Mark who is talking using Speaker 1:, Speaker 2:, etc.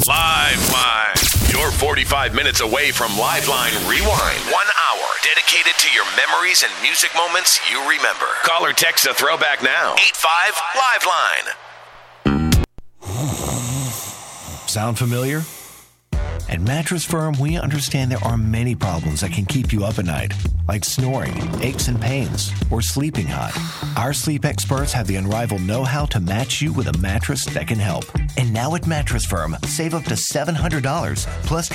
Speaker 1: Liveline. You're 45 minutes away from Liveline Rewind. 1 hour dedicated to your memories and music moments you remember. Call or text a throwback now. 85 Liveline.
Speaker 2: Sound familiar? At Mattress Firm, we understand there are many problems that can keep you up at night, like snoring, aches and pains, or sleeping hot. Our sleep experts have the unrivaled know-how to match you with a mattress that can help. And now at Mattress Firm, save up to $700, plus